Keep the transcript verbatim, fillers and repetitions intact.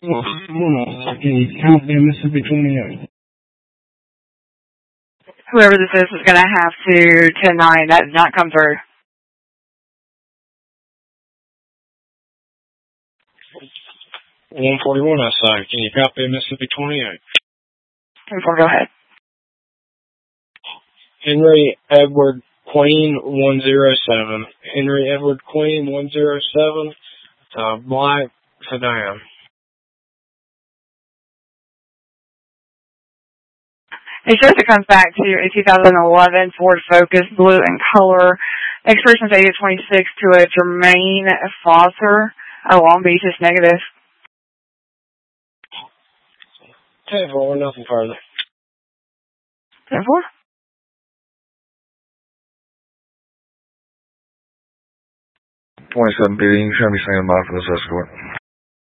Can you count the Mississippi twenty-eight? Whoever this is is going to have to ten nine. That did not come through. one forty-one, I say. Can you copy Mississippi twenty-eight? ten four, go ahead. Henry Edward Queen one zero seven. Henry Edward Queen one zero seven. Uh, black sedan. It shows it comes back to a two thousand eleven Ford Focus, blue in color. Expiration is eight twenty-six to a Jermaine Foster. Oh, Long Beach is negative. ten four, nothing further. ten four? twenty-seven P D, you can show me saying bye for this escort.